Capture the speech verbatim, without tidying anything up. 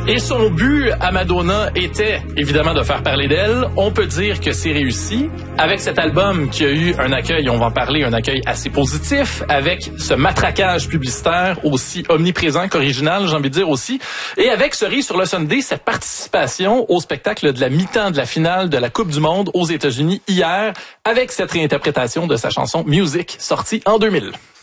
Et son but à Madonna était évidemment de faire parler d'elle. On peut dire que c'est réussi. Avec cet album qui a eu un accueil, on va en parler, un accueil assez positif, avec ce matraquage publicitaire aussi omniprésent qu'original, j'ai envie de dire aussi. Et avec Cerise sur le Sunday, cette participation au spectacle de la mi-temps de la finale de la Coupe du Monde aux États-Unis hier, avec cette réinterprétation de sa chanson Music, sortie en deux mille.